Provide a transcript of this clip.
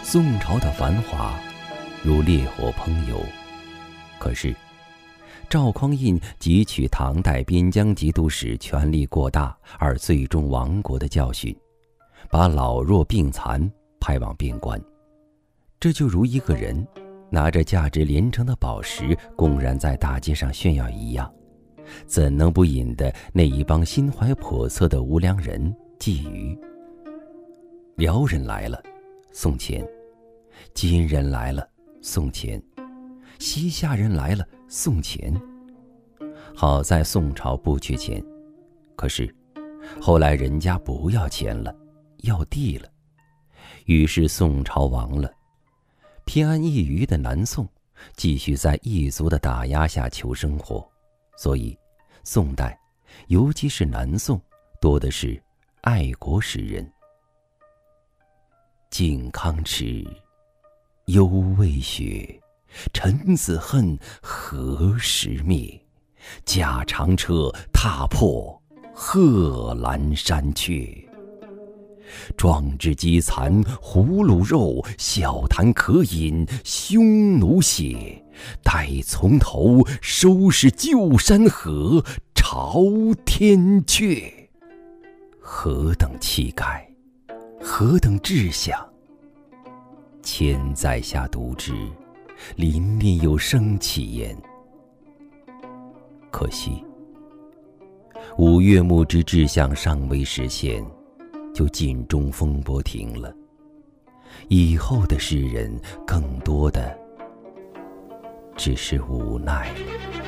宋朝的繁华如烈火烹油，可是赵匡胤汲取唐代边疆节度使权力过大而最终亡国的教训，把老弱病残派往边关。这就如一个人拿着价值连城的宝石公然在大街上炫耀一样，怎能不引得那一帮心怀叵测的无良人觊觎？辽人来了，送钱；金人来了，送钱；西夏人来了，送钱。好在宋朝不缺钱，可是后来人家不要钱了，要地了，于是宋朝亡了。偏安一隅的南宋继续在异族的打压下求生活，所以宋代尤其是南宋多的是爱国诗人。靖康耻，犹未雪，臣子恨，何时灭？驾长车，踏破贺兰山缺。壮志饥残胡虏肉，笑谈渴饮匈奴血。待从头，收拾旧山河，朝天阙。何等气概，何等志向！千载下读之，凛凛有生气焉。可惜五岳牧之志向尚未实现，就尽忠风波停了。以后的诗人更多的只是无奈了。